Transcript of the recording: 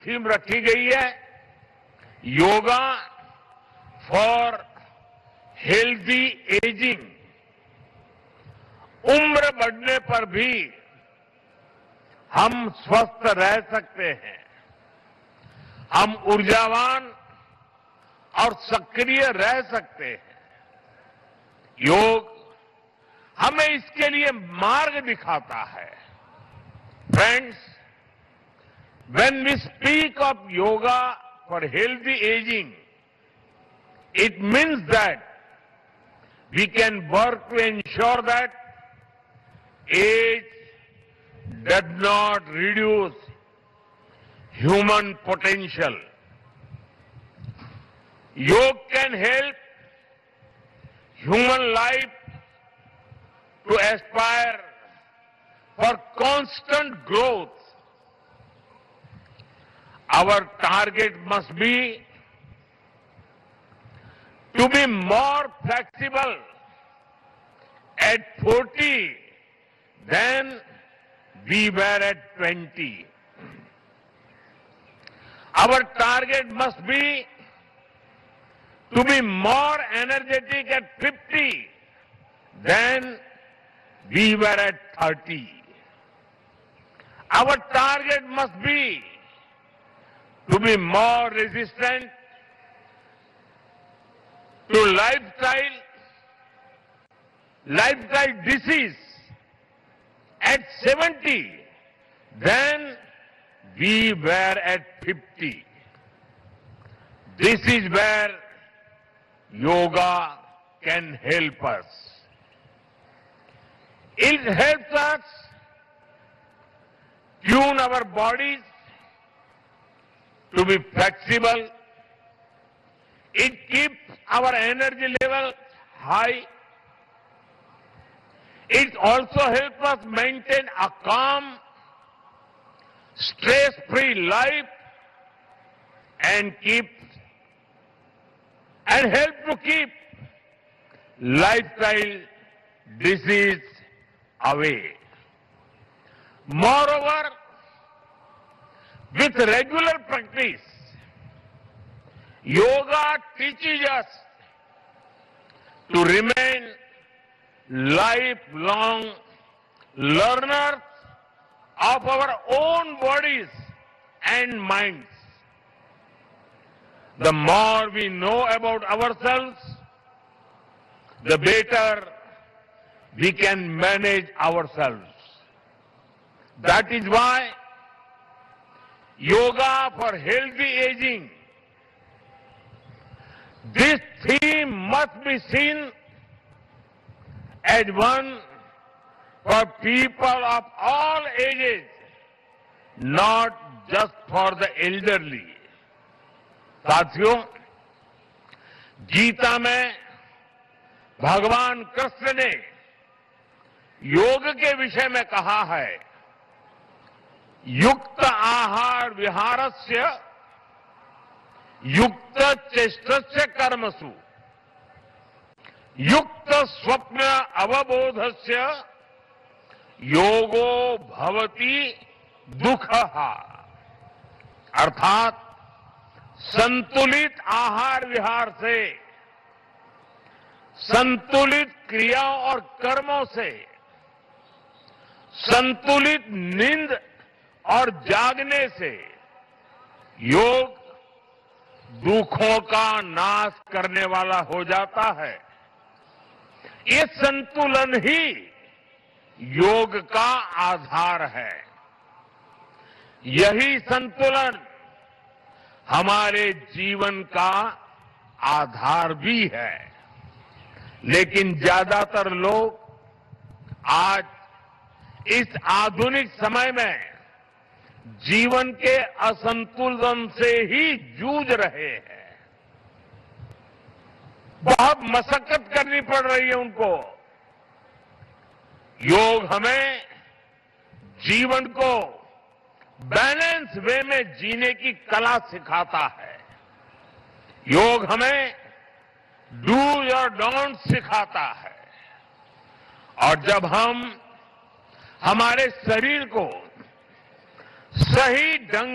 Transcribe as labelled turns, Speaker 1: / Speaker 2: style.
Speaker 1: Theme रखी गई है योगा फॉर हेल्दी एजिंग। उम्र बढ़ने पर भी हम स्वस्थ रह सकते हैं, हम ऊर्जावान और सक्रिय रह सकते हैं। योग हमें इसके लिए मार्ग दिखाता है। Friends, when we speak of yoga for healthy aging, it means that we can work to ensure that age does not reduce human potential. Yoga can help human life to aspire for constant growth. Our target must be to be more flexible at 40 than we were at 20. Our target must be to be more energetic at 50 than we were at 30. Our target must be to be more resistant to lifestyle disease at 70 than we were at 50. This is where yoga can help us. It helps us tune our bodies to be flexible. It keeps our energy level high. It also helps us maintain a calm, stress-free life and help to keep lifestyle disease away. Moreover, with regular practice, yoga teaches us to remain lifelong learners of our own bodies and minds. The more we know about ourselves, the better we can manage ourselves. That is why yoga for healthy aging, this theme must be seen as one for people of all ages, not just for the elderly. साथियों, गीता में भगवान कृष्ण ने योग के विषय में कहा है, युक्त आहार विहारस्य युक्त चेष्टस्य कर्मसु युक्त स्वप्न अवबोधस्य योगो भवति दुःखः। अर्थात संतुलित आहार विहार से, संतुलित क्रियाओं और कर्मों से, संतुलित नींद और जागने से योग दुखों का नाश करने वाला हो जाता है। ये संतुलन ही योग का आधार है। यही संतुलन हमारे जीवन का आधार भी है। लेकिन ज्यादातर लोग आज इस आधुनिक समय में जीवन के असंतुलन से ही जूझ रहे हैं। बहुत मशक्कत करनी पड़ रही है उनको। योग हमें जीवन को बैलेंस वे में जीने की कला सिखाता है। योग हमें डूज और डोंट सिखाता है। और जब हम हमारे शरीर को सही ढंग